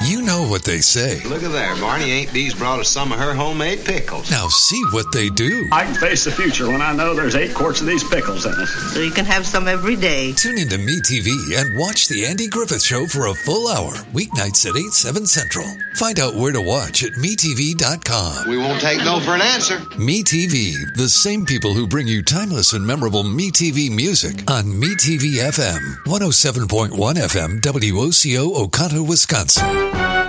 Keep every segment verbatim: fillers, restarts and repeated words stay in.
You know what they say. Look at there. Barney Ain't Bee's brought us some of her homemade pickles. Now see what they do. I can face the future when I know there's eight quarts of these pickles in it. So you can have some every day. Tune into MeTV and watch The Andy Griffith Show for a full hour. Weeknights at eight, seven Central. Find out where to watch at me T V dot com. We won't take no for an answer. MeTV, the same people who bring you timeless and memorable MeTV music on MeTV F M, one oh seven point one F M, W O C O, Oconto, Wisconsin.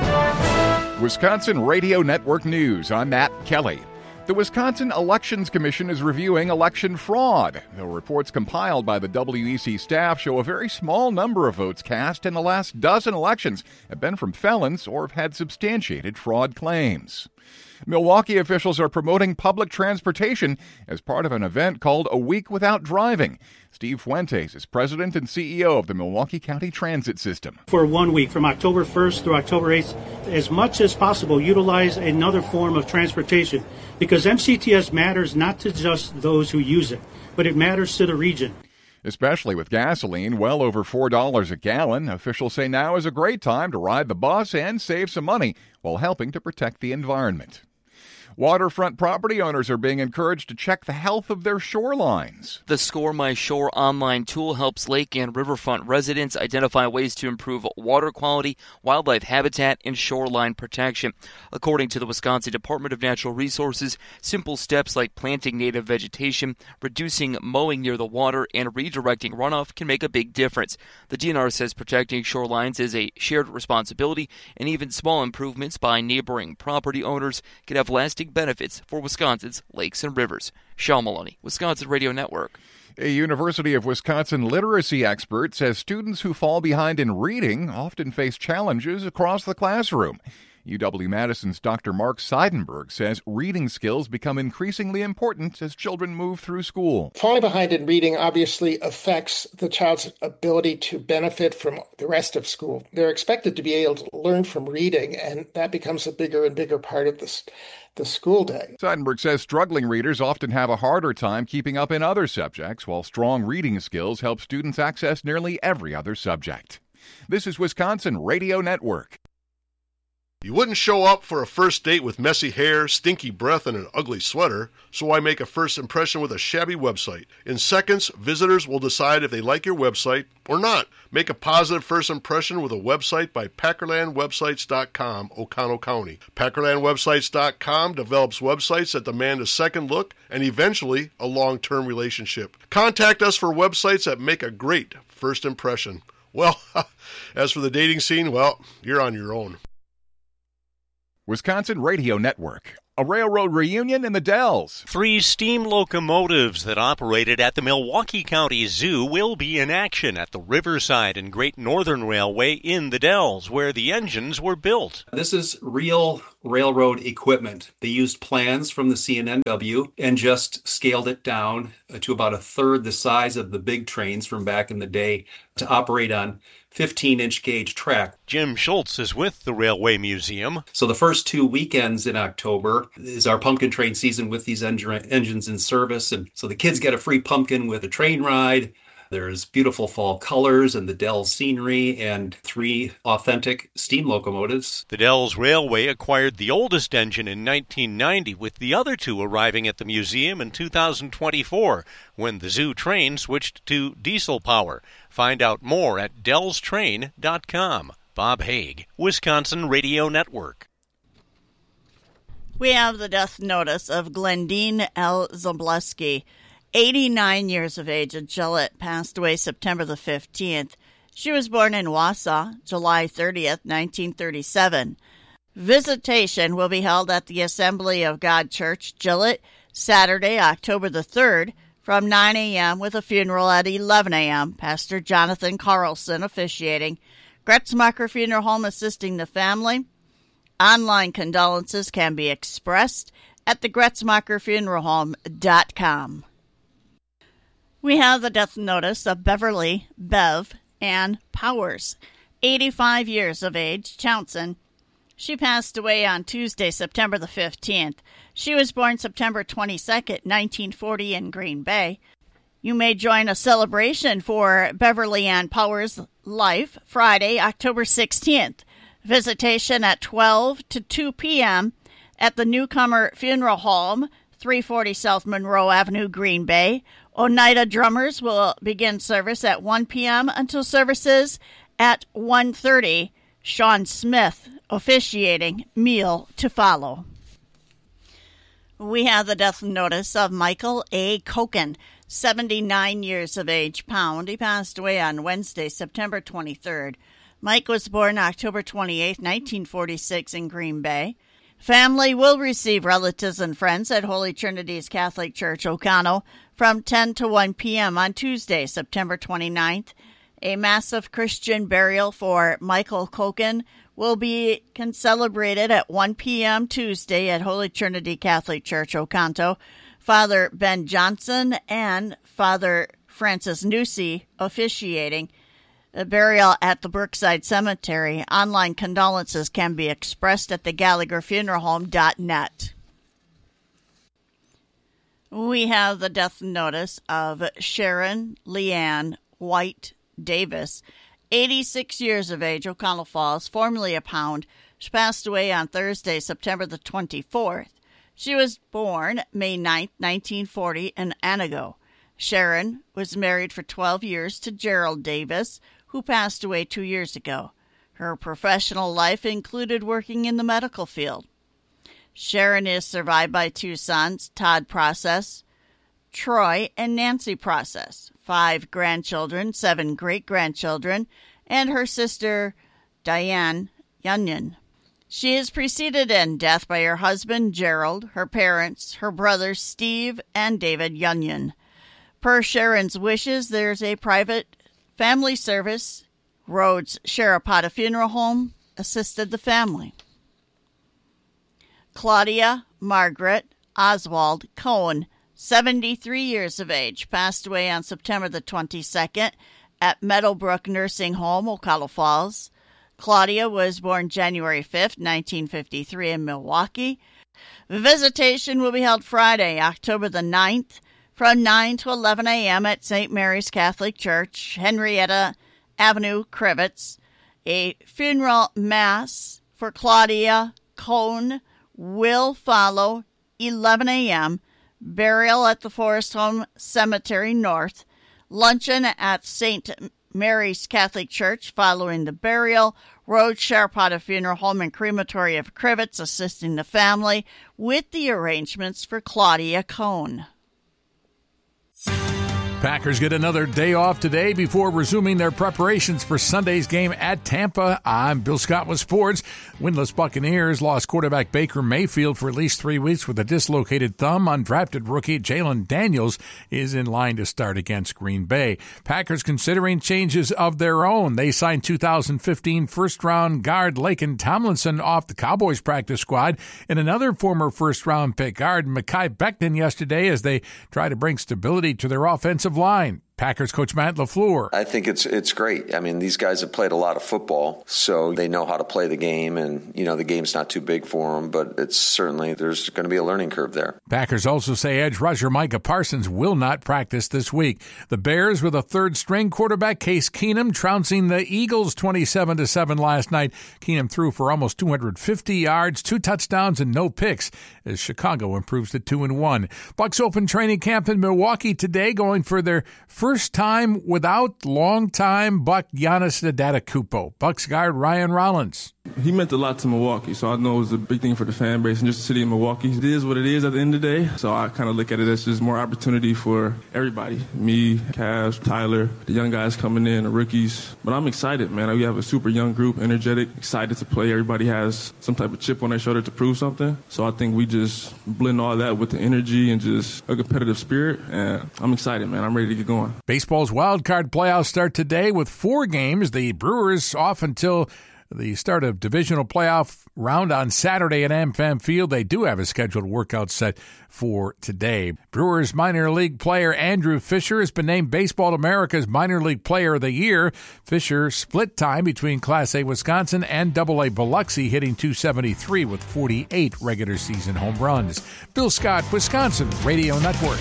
Wisconsin Radio Network News. I'm Matt Kelly. The Wisconsin Elections Commission is reviewing election fraud. The reports compiled by the W E C staff show a very small number of votes cast in the last dozen elections have been from felons or have had substantiated fraud claims. Milwaukee officials are promoting public transportation as part of an event called A Week Without Driving. Steve Fuentes is president and C E O of the Milwaukee County Transit System. For one week, from October first through October eighth, as much as possible, utilize another form of transportation, because M C T S matters not to just those who use it, but it matters to the region. Especially with gasoline well over four dollars a gallon, officials say now is a great time to ride the bus and save some money while helping to protect the environment. Waterfront property owners are being encouraged to check the health of their shorelines. The Score My Shore online tool helps lake and riverfront residents identify ways to improve water quality, wildlife habitat, and shoreline protection. According to the Wisconsin Department of Natural Resources, simple steps like planting native vegetation, reducing mowing near the water, and redirecting runoff can make a big difference. The D N R says protecting shorelines is a shared responsibility, and even small improvements by neighboring property owners can have lasting benefits for Wisconsin's lakes and rivers. Sean Maloney, Wisconsin Radio Network. A University of Wisconsin literacy expert says students who fall behind in reading often face challenges across the classroom. U W-Madison's Doctor Mark Seidenberg says reading skills become increasingly important as children move through school. Falling behind in reading obviously affects the child's ability to benefit from the rest of school. They're expected to be able to learn from reading, and that becomes a bigger and bigger part of this, the school day. Seidenberg says struggling readers often have a harder time keeping up in other subjects, while strong reading skills help students access nearly every other subject. This is Wisconsin Radio Network. You wouldn't show up for a first date with messy hair, stinky breath, and an ugly sweater, so why make a first impression with a shabby website? In seconds, visitors will decide if they like your website or not. Make a positive first impression with a website by Packerland Websites dot com, Oconto County. Packerland Websites dot com develops websites that demand a second look and eventually a long-term relationship. Contact us for websites that make a great first impression. Well, as for the dating scene, well, you're on your own. Wisconsin Radio Network. A railroad reunion in the Dells. Three steam locomotives that operated at the Milwaukee County Zoo will be in action at the Riverside and Great Northern Railway in the Dells, where the engines were built. This is real railroad equipment. They used plans from the C N N W and just scaled it down to about a third the size of the big trains from back in the day to operate on fifteen-inch gauge track. Jim Schultz is with the Railway Museum. So the first two weekends in October is our pumpkin train season with these en- engines in service. And so the kids get a free pumpkin with a train ride. There's beautiful fall colors and the Dells scenery and three authentic steam locomotives. The Dells Railway acquired the oldest engine in nineteen ninety, with the other two arriving at the museum in two thousand twenty-four, when the zoo train switched to diesel power. Find out more at dells train dot com. Bob Haig, Wisconsin Radio Network. We have the death notice of Glendine L. Zableski. eighty-nine years of age, at Gillette, passed away September the fifteenth. She was born in Wausau, July thirtieth, nineteen thirty-seven. Visitation will be held at the Assembly of God Church, Gillette, Saturday, October the third, from nine a.m. with a funeral at eleven a.m. Pastor Jonathan Carlson officiating. Gretzmacher Funeral Home assisting the family. Online condolences can be expressed at the gretzmacher funeral home dot com. We have the death notice of Beverly Bev Ann Powers, eighty-five years of age, Townsend. She passed away on Tuesday, September the fifteenth. She was born September twenty-second, nineteen forty in Green Bay. You may join a celebration for Beverly Ann Powers' life Friday, October sixteenth. Visitation at twelve to two p.m. at the Newcomer Funeral Home, three forty South Monroe Avenue, Green Bay. Oneida Drummers will begin service at one p.m. until services at one thirty. Sean Smith officiating, meal to follow. We have the death notice of Michael A. Koken, seventy-nine years of age, Pound. He passed away on Wednesday, September twenty-third. Mike was born October twenty-eighth, nineteen forty-six in Green Bay. Family will receive relatives and friends at Holy Trinity's Catholic Church, Ocano, from ten to one p.m. on Tuesday, September twenty-ninth. A massive Christian burial for Michael Koken will be celebrated at one p.m. Tuesday at Holy Trinity Catholic Church, Oconto. Father Ben Johnson and Father Francis Newsey officiating. A burial at the Brookside Cemetery. Online condolences can be expressed at the Gallagher Funeral Home dot net. We have the death notice of Sharon Leanne White Davis, eighty-six years of age, O'Connell Falls, formerly a Pound. She passed away on Thursday, September the twenty-fourth. She was born May ninth, nineteen forty, in Anago. Sharon was married for twelve years to Gerald Davis, who passed away two years ago. Her professional life included working in the medical field. Sharon is survived by two sons, Todd Process, Troy, and Nancy Process, five grandchildren, seven great-grandchildren, and her sister, Diane Yunyan. She is preceded in death by her husband, Gerald, her parents, her brothers, Steve and David Yunyan. Per Sharon's wishes, there's a private family service. Rhodes Sharapata Funeral Home assisted the family. Claudia Margaret Oswald Cohen, seventy-three years of age, passed away on September the twenty-second at Meadowbrook Nursing Home, Ocala Falls. Claudia was born January fifth, nineteen fifty-three in Milwaukee. The visitation will be held Friday, October the ninth, from nine to eleven a.m. at Saint Mary's Catholic Church, Henrietta Avenue, Crivets. A funeral mass for Claudia Cohn will follow eleven a.m., burial at the Forest Home Cemetery North, luncheon at Saint Mary's Catholic Church following the burial, Rhodes Sharapata Funeral Home and Crematory of Crivets assisting the family with the arrangements for Claudia Cohn. Packers get another day off today before resuming their preparations for Sunday's game at Tampa. I'm Bill Scott with sports. Winless Buccaneers lost quarterback Baker Mayfield for at least three weeks with a dislocated thumb. Undrafted rookie Jalen Daniels is in line to start against Green Bay. Packers considering changes of their own. They signed two thousand fifteen first-round guard Laken Tomlinson off the Cowboys practice squad and another former first-round pick guard Mekhi Becton yesterday as they try to bring stability to their offensive line. Packers coach Matt LaFleur. I think it's it's great. I mean, these guys have played a lot of football, so they know how to play the game, and, you know, the game's not too big for them, but it's certainly, there's going to be a learning curve there. Packers also say edge rusher Micah Parsons will not practice this week. The Bears with a third-string quarterback, Case Keenum, trouncing the Eagles twenty-seven to seven last night. Keenum threw for almost two hundred fifty yards, two touchdowns, and no picks as Chicago improves to two and one. Bucs open training camp in Milwaukee today, going for their first time without longtime Buck Giannis Antetokounmpo. Bucks guard Ryan Rollins. He meant a lot to Milwaukee, so I know it was a big thing for the fan base and just the city of Milwaukee. It is what it is at the end of the day, so I kind of look at it as just more opportunity for everybody. Me, Cavs, Tyler, the young guys coming in, the rookies. But I'm excited, man. We have a super young group, energetic, excited to play. Everybody has some type of chip on their shoulder to prove something. So I think we just blend all that with the energy and just a competitive spirit, and I'm excited, man. I'm ready to get going. Baseball's wild card playoffs start today with four games. The Brewers off until the start of divisional playoff round on Saturday at AmFam Field. They do have a scheduled workout set for today. Brewers minor league player Andrew Fisher has been named Baseball America's Minor League Player of the Year. Fisher split time between Class A Wisconsin and Double A Biloxi, hitting two seventy-three with forty-eight regular season home runs. Bill Scott, Wisconsin Radio Network.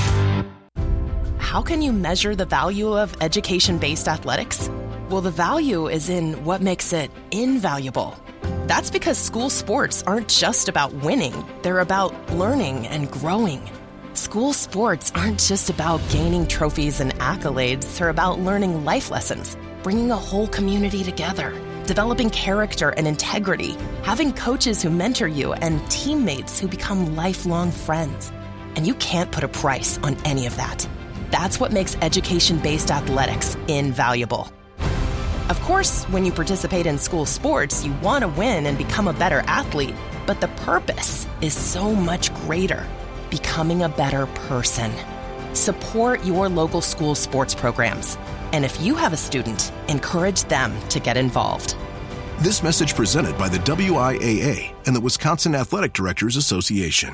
How can you measure the value of education-based athletics? Well, the value is in what makes it invaluable. That's because school sports aren't just about winning. They're about learning and growing. School sports aren't just about gaining trophies and accolades. They're about learning life lessons, bringing a whole community together, developing character and integrity, having coaches who mentor you, and teammates who become lifelong friends. And you can't put a price on any of that. That's what makes education-based athletics invaluable. Of course, when you participate in school sports, you want to win and become a better athlete, but the purpose is so much greater, becoming a better person. Support your local school sports programs. And if you have a student, encourage them to get involved. This message presented by the W I A A and the Wisconsin Athletic Directors Association.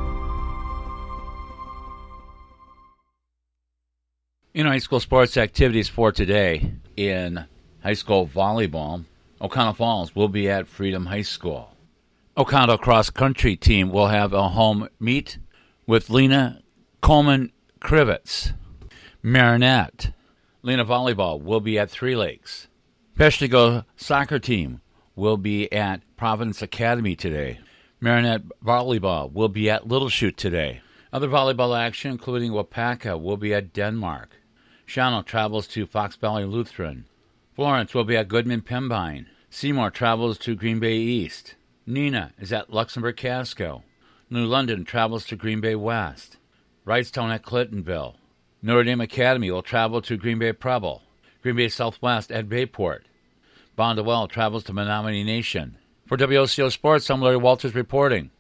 In high school sports activities for today, in high school volleyball, Oconto Falls will be at Freedom High School. Oconto cross country team will have a home meet with Lena Coleman Krivitz. Marinette Lena volleyball will be at Three Lakes. Peshtigo soccer team will be at Providence Academy today. Marinette volleyball will be at Little Chute today. Other volleyball action, including Wapaka, will be at Denmark. Shawano travels to Fox Valley Lutheran. Florence will be at Goodman Pembine. Seymour travels to Green Bay East. Nina is at Luxembourg Casco. New London travels to Green Bay West. Wrightstown at Clintonville. Notre Dame Academy will travel to Green Bay Preble. Green Bay Southwest at Bayport. Bondwell travels to Menominee Nation. For W O C O Sports, I'm Larry Walters reporting.